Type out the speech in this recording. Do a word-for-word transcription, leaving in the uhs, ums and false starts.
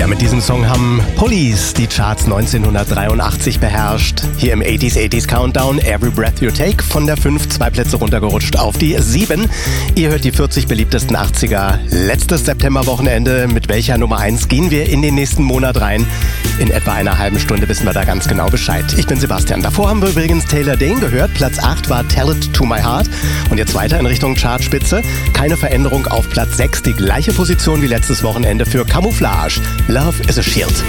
Mit diesem Song haben Police die Charts neunzehnhundertdreiundachtzig beherrscht. Hier im achtziger achtziger Countdown Every Breath You Take von der fünf zwei Plätze runtergerutscht auf die sieben. Ihr hört die vierzig beliebtesten achtziger. Letztes Septemberwochenende. Mit welcher Nummer eins gehen wir in den nächsten Monat rein? In etwa einer halben Stunde wissen wir da ganz genau Bescheid. Ich bin Sebastian. Davor haben wir übrigens Taylor Dayne gehört. Platz acht war Tell It To My Heart. Und jetzt weiter in Richtung Chartspitze. Keine Veränderung auf Platz sechs. Die gleiche Position wie letztes Wochenende für Camouflage. Love is a Shield.